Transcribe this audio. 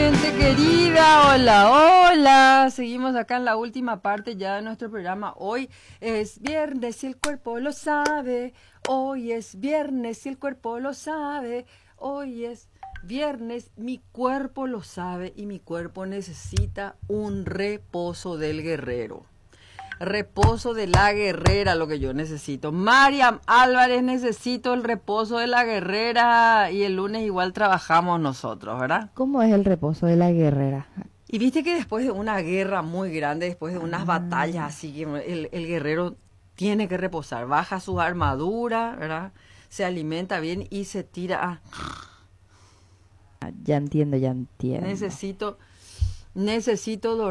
gente querida, hola, hola. Seguimos acá en la última parte ya de nuestro programa. Hoy es viernes y el cuerpo lo sabe. Hoy es viernes y el cuerpo lo sabe. Hoy es viernes, mi cuerpo lo sabe y mi cuerpo necesita un reposo del guerrero. Reposo de la guerrera, lo que yo necesito. Mariam Álvarez, necesito el reposo de la guerrera y el lunes igual trabajamos nosotros, ¿verdad? ¿Cómo es el reposo de la guerrera? Y viste que después de una guerra muy grande, después de unas batallas así, que el guerrero tiene que reposar, baja su armadura, ¿verdad? Se alimenta bien y se tira a... Ya entiendo, ya entiendo. Necesito